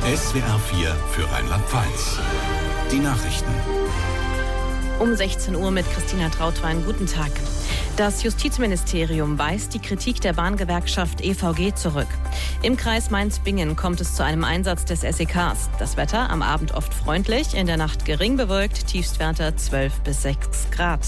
SWR 4 für Rheinland-Pfalz. Die Nachrichten. Um 16 Uhr mit Christina Trautwein. Guten Tag. Das Justizministerium weist die Kritik der Bahngewerkschaft EVG zurück. Im Kreis Mainz-Bingen kommt es zu einem Einsatz des SEKs. Das Wetter am Abend oft freundlich, in der Nacht gering bewölkt, Tiefstwerte 12 bis 6 Grad.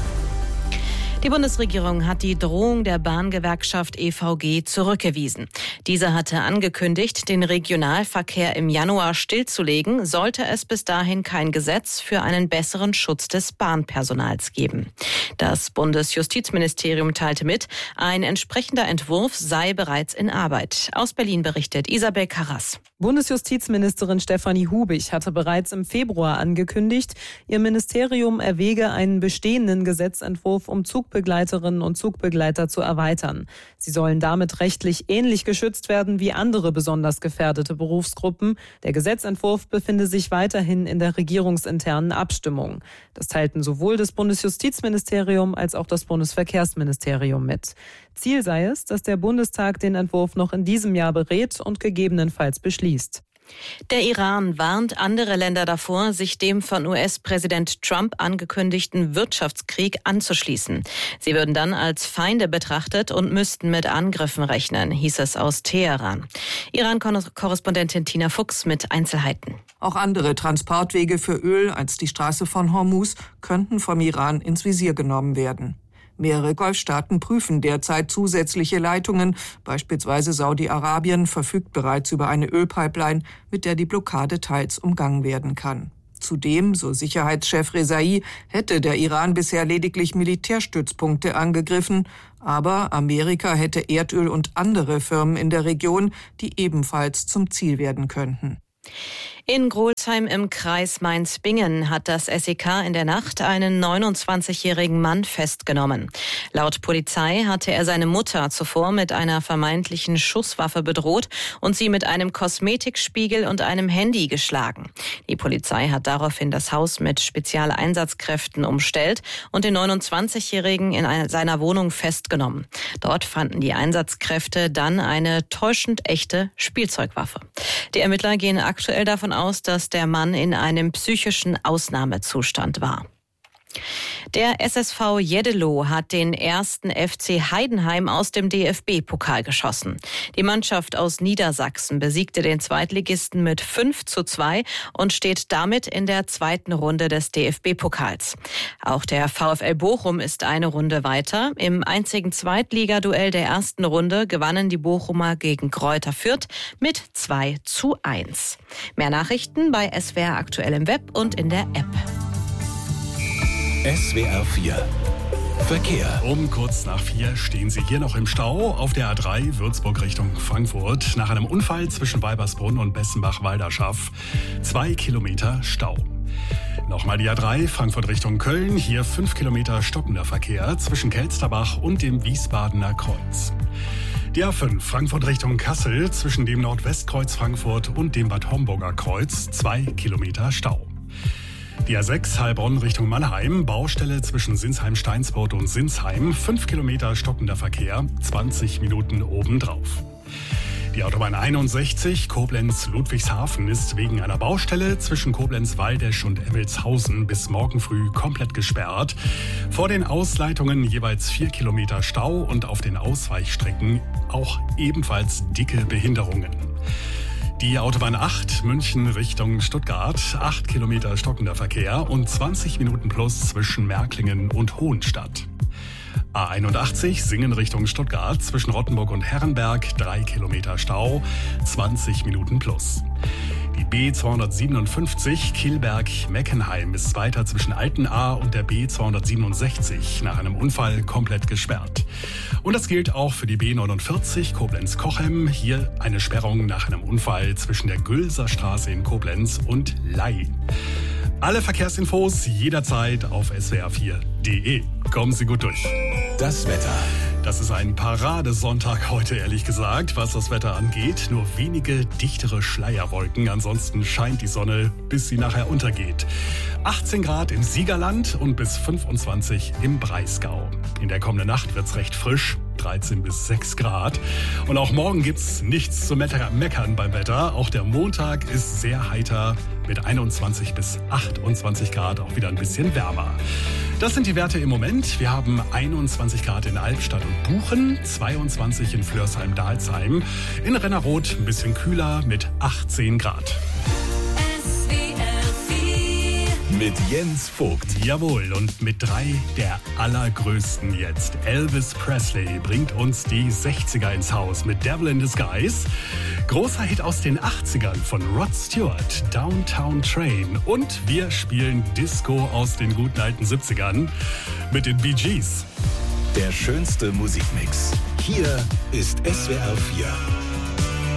Die Bundesregierung hat die Drohung der Bahngewerkschaft EVG zurückgewiesen. Diese hatte angekündigt, den Regionalverkehr im Januar stillzulegen, sollte es bis dahin kein Gesetz für einen besseren Schutz des Bahnpersonals geben. Das Bundesjustizministerium teilte mit, ein entsprechender Entwurf sei bereits in Arbeit. Aus Berlin berichtet Isabel Karras. Bundesjustizministerin Stefanie Hubich hatte bereits im Februar angekündigt, ihr Ministerium erwäge einen bestehenden Gesetzentwurf, um Zugbegleiterinnen und Zugbegleiter zu erweitern. Sie sollen damit rechtlich ähnlich geschützt werden wie andere besonders gefährdete Berufsgruppen. Der Gesetzentwurf befinde sich weiterhin in der regierungsinternen Abstimmung. Das teilten sowohl das Bundesjustizministerium als auch das Bundesverkehrsministerium mit. Ziel sei es, dass der Bundestag den Entwurf noch in diesem Jahr berät und gegebenenfalls beschließt. Der Iran warnt andere Länder davor, sich dem von US-Präsident Trump angekündigten Wirtschaftskrieg anzuschließen. Sie würden dann als Feinde betrachtet und müssten mit Angriffen rechnen, hieß es aus Teheran. Iran-Korrespondentin Tina Fuchs mit Einzelheiten. Auch andere Transportwege für Öl als die Straße von Hormuz könnten vom Iran ins Visier genommen werden. Mehrere Golfstaaten prüfen derzeit zusätzliche Leitungen. Beispielsweise Saudi-Arabien verfügt bereits über eine Ölpipeline, mit der die Blockade teils umgangen werden kann. Zudem, so Sicherheitschef Rezai, hätte der Iran bisher lediglich Militärstützpunkte angegriffen. Aber Amerika hätte Erdöl und andere Firmen in der Region, die ebenfalls zum Ziel werden könnten. In Grolsheim im Kreis Mainz-Bingen hat das SEK in der Nacht einen 29-jährigen Mann festgenommen. Laut Polizei hatte er seine Mutter zuvor mit einer vermeintlichen Schusswaffe bedroht und sie mit einem Kosmetikspiegel und einem Handy geschlagen. Die Polizei hat daraufhin das Haus mit Spezialeinsatzkräften umstellt und den 29-jährigen in seiner Wohnung festgenommen. Dort fanden die Einsatzkräfte dann eine täuschend echte Spielzeugwaffe. Die Ermittler gehen aktuell davon aus, dass der Mann in einem psychischen Ausnahmezustand war. Der SSV Jeddelo hat den ersten FC Heidenheim aus dem DFB-Pokal geschossen. Die Mannschaft aus Niedersachsen besiegte den Zweitligisten mit 5:2 und steht damit in der zweiten Runde des DFB-Pokals. Auch der VfL Bochum ist eine Runde weiter. Im einzigen Zweitligaduell der ersten Runde gewannen die Bochumer gegen Greuther Fürth mit 2:1. Mehr Nachrichten bei SWR aktuell im Web und in der App. SWR 4 Verkehr. Um kurz nach 4 stehen Sie hier noch im Stau auf der A3 Würzburg Richtung Frankfurt. Nach einem Unfall zwischen Weibersbrunn und Bessenbach-Walderschaff 2 Kilometer Stau. Nochmal die A3 Frankfurt Richtung Köln. Hier 5 Kilometer stockender Verkehr zwischen Kelsterbach und dem Wiesbadener Kreuz. Die A5 Frankfurt Richtung Kassel zwischen dem Nordwestkreuz Frankfurt und dem Bad Homburger Kreuz 2 Kilometer Stau. Die A6 Heilbronn Richtung Mannheim, Baustelle zwischen Sinsheim-Steinsburg und Sinsheim, 5 Kilometer stockender Verkehr, 20 Minuten obendrauf. Die Autobahn 61 Koblenz-Ludwigshafen ist wegen einer Baustelle zwischen Koblenz-Waldesch und Emmelshausen bis morgen früh komplett gesperrt. Vor den Ausleitungen jeweils 4 Kilometer Stau und auf den Ausweichstrecken auch ebenfalls dicke Behinderungen. Die Autobahn 8 München Richtung Stuttgart, 8 Kilometer stockender Verkehr und 20 Minuten plus zwischen Märklingen und Hohenstadt. A81 Singen Richtung Stuttgart zwischen Rottenburg und Herrenberg, 3 Kilometer Stau, 20 Minuten plus. Die B257 Kilberg-Meckenheim ist weiter zwischen Altenahr und der B267 nach einem Unfall komplett gesperrt. Und das gilt auch für die B49 Koblenz-Kochem. Hier eine Sperrung nach einem Unfall zwischen der Gülser Straße in Koblenz und Ley. Alle Verkehrsinfos jederzeit auf swr4.de. Kommen Sie gut durch. Das Wetter. Das ist ein Paradesonntag heute, ehrlich gesagt, was das Wetter angeht. Nur wenige dichtere Schleierwolken. Ansonsten scheint die Sonne, bis sie nachher untergeht. 18 Grad im Siegerland und bis 25 im Breisgau. In der kommenden Nacht wird's recht frisch. 13 bis 6 Grad. Und auch morgen gibt's nichts zu meckern beim Wetter. Auch der Montag ist sehr heiter mit 21 bis 28 Grad, auch wieder ein bisschen wärmer. Das sind die Werte im Moment. Wir haben 21 Grad in Albstadt und Buchen, 22 in Flörsheim-Dalsheim, in Rennerroth ein bisschen kühler mit 18 Grad. Mit Jens Vogt. Jawohl, und mit 3 der allergrößten jetzt. Elvis Presley bringt uns die 60er ins Haus mit Devil in Disguise. Großer Hit aus den 80ern von Rod Stewart, Downtown Train. Und wir spielen Disco aus den guten alten 70ern mit den Bee Gees. Der schönste Musikmix. Hier ist SWR 4.